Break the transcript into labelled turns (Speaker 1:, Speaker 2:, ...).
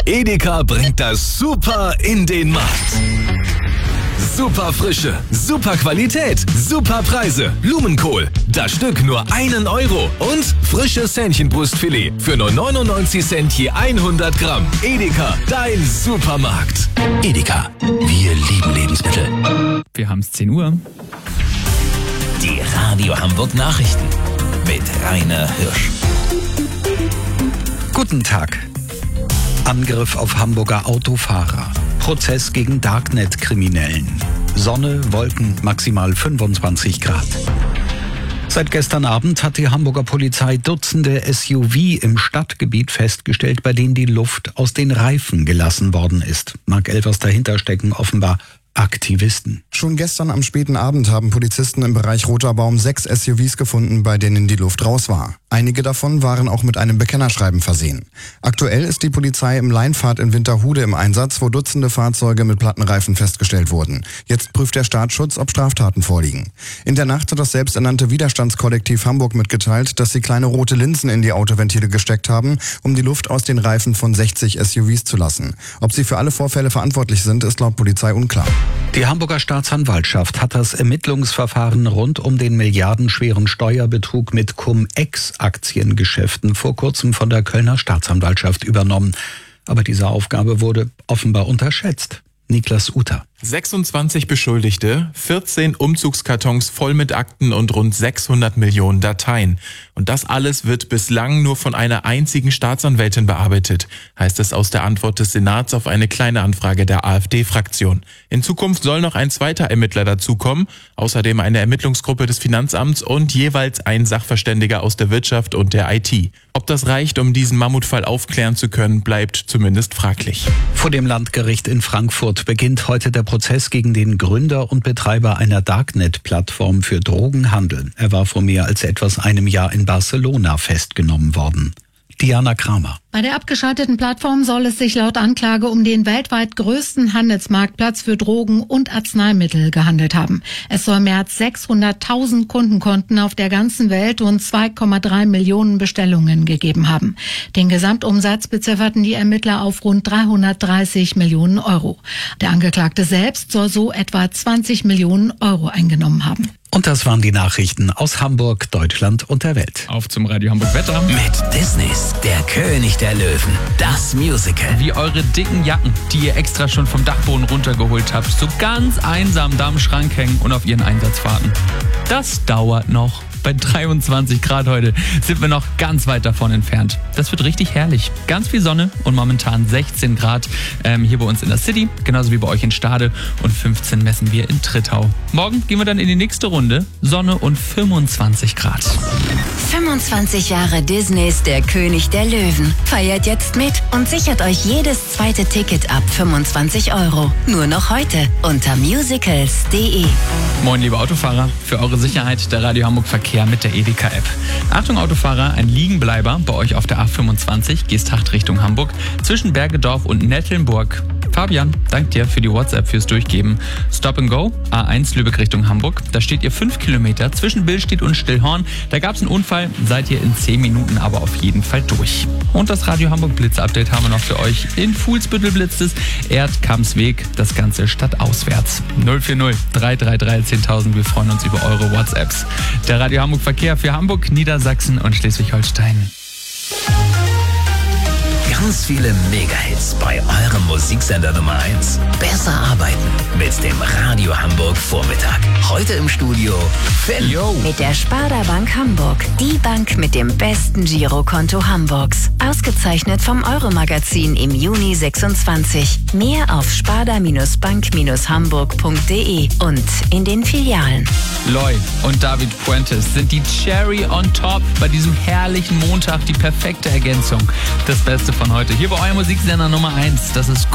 Speaker 1: Edeka bringt das Super in den Markt. Super Frische, super Qualität, super Preise. Blumenkohl, das Stück nur 1 Euro. Und frisches Hähnchenbrustfilet für nur 99 Cent je 100 Gramm. Edeka, dein Supermarkt. Edeka, wir lieben Lebensmittel.
Speaker 2: Wir haben es 10 Uhr.
Speaker 1: Die Radio Hamburg Nachrichten mit Rainer Hirsch.
Speaker 3: Guten Tag. Angriff auf Hamburger Autofahrer. Prozess gegen Darknet-Kriminellen. Sonne, Wolken, maximal 25 Grad. Seit gestern Abend hat die Hamburger Polizei Dutzende SUV im Stadtgebiet festgestellt, bei denen die Luft aus den Reifen gelassen worden ist. Mag etwas dahinter stecken, offenbar Aktivisten.
Speaker 4: Schon gestern am späten Abend haben Polizisten im Bereich Roter Baum 6 SUVs gefunden, bei denen die Luft raus war. Einige davon waren auch mit einem Bekennerschreiben versehen. Aktuell ist die Polizei im Leinpfad in Winterhude im Einsatz, wo Dutzende Fahrzeuge mit Plattenreifen festgestellt wurden. Jetzt prüft der Staatsschutz, ob Straftaten vorliegen. In der Nacht hat das selbsternannte Widerstandskollektiv Hamburg mitgeteilt, dass sie kleine rote Linsen in die Autoventile gesteckt haben, um die Luft aus den Reifen von 60 SUVs zu lassen. Ob sie für alle Vorfälle verantwortlich sind, ist laut Polizei unklar.
Speaker 3: Die Hamburger Staatsanwaltschaft hat das Ermittlungsverfahren rund um den milliardenschweren Steuerbetrug mit Cum-Ex-Aktiengeschäften vor kurzem von der Kölner Staatsanwaltschaft übernommen. Aber diese Aufgabe wurde offenbar unterschätzt. Niklas Uter.
Speaker 5: 26 Beschuldigte, 14 Umzugskartons voll mit Akten und rund 600 Millionen Dateien. Und das alles wird bislang nur von einer einzigen Staatsanwältin bearbeitet, heißt es aus der Antwort des Senats auf eine kleine Anfrage der AfD-Fraktion. In Zukunft soll noch ein zweiter Ermittler dazukommen, außerdem eine Ermittlungsgruppe des Finanzamts und jeweils ein Sachverständiger aus der Wirtschaft und der IT. Ob das reicht, um diesen Mammutfall aufklären zu können, bleibt zumindest fraglich.
Speaker 3: Vor dem Landgericht in Frankfurt beginnt heute der Prozess gegen den Gründer und Betreiber einer Darknet-Plattform für Drogenhandel. Er war vor mehr als etwas einem Jahr in Barcelona festgenommen worden. Diana Kramer.
Speaker 6: Bei der abgeschalteten Plattform soll es sich laut Anklage um den weltweit größten Handelsmarktplatz für Drogen und Arzneimittel gehandelt haben. Es soll mehr als 600.000 Kundenkonten auf der ganzen Welt und 2,3 Millionen Bestellungen gegeben haben. Den Gesamtumsatz bezifferten die Ermittler auf rund 330 Millionen Euro. Der Angeklagte selbst soll so etwa 20 Millionen Euro eingenommen haben.
Speaker 3: Und das waren die Nachrichten aus Hamburg, Deutschland und der Welt.
Speaker 2: Auf zum Radio Hamburg Wetter.
Speaker 1: Mit Disneys Der König der Löwen, das Musical.
Speaker 2: Wie eure dicken Jacken, die ihr extra schon vom Dachboden runtergeholt habt, so ganz einsam da im Schrank hängen und auf ihren Einsatz warten. Das dauert noch. Bei 23 Grad heute sind wir noch ganz weit davon entfernt. Das wird richtig herrlich. Ganz viel Sonne und momentan 16 Grad hier bei uns in der City, genauso wie bei euch in Stade, und 15 messen wir in Trittau. Morgen gehen wir dann in die nächste Runde. Sonne und 25 Grad.
Speaker 7: 25 Jahre Disneys Der König der Löwen. Feiert jetzt mit und sichert euch jedes zweite Ticket ab 25 Euro. Nur noch heute unter musicals.de.
Speaker 2: Moin liebe Autofahrer, für eure Sicherheit der Radio Hamburg Verkehr mit der Edeka-App. Achtung Autofahrer, ein Liegenbleiber bei euch auf der A25, Geesthacht Richtung Hamburg, zwischen Bergedorf und Nettelnburg. Fabian, dank dir für die WhatsApp fürs Durchgeben. Stop and Go, A1 Lübeck Richtung Hamburg. Da steht ihr 5 Kilometer zwischen Billstedt und Stillhorn. Da gab es einen Unfall, seid ihr in 10 Minuten aber auf jeden Fall durch. Und das Radio Hamburg Blitz-Update haben wir noch für euch. In Fuhlsbüttel blitzt es, Erdkampsweg, das Ganze stadtauswärts. 040 333 10.000, wir freuen uns über eure WhatsApps. Der Radio Hamburg Verkehr für Hamburg, Niedersachsen und Schleswig-Holstein.
Speaker 1: Ganz viele Mega-Hits bei eurem Musiksender Nummer 1. Besser arbeiten mit dem Radio Hamburg Vormittag. Heute im Studio Finn.
Speaker 2: Yo.
Speaker 7: Mit der Sparda Bank Hamburg. Die Bank mit dem besten Girokonto Hamburgs. Ausgezeichnet vom Euro-Magazin im Juni 26. Mehr auf sparda-bank-hamburg.de und in den Filialen.
Speaker 2: Lloyd und David Puentes sind die Cherry on top bei diesem herrlichen Montag, die perfekte Ergänzung. Das Beste von heute hier bei eurem Musiksender Nummer 1. Das ist